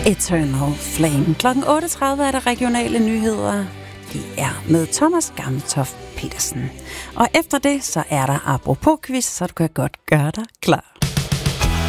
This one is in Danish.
Eternal Flame. Klokken 8.30 er der regionale nyheder. De er med Thomas Gammeltoft Petersen. Og efter det, så er der apropos quiz, så du kan godt gøre dig klar.